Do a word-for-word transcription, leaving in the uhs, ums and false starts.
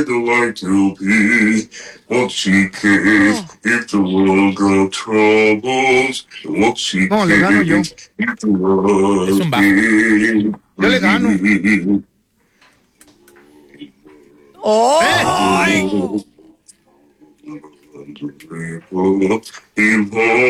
I'd like to be what she cares Oh, if the world got troubles. What she no, le gano yo. cares if the Es world un bajo. is Yo le gano. free. ¿Eh? ¡Ay! People,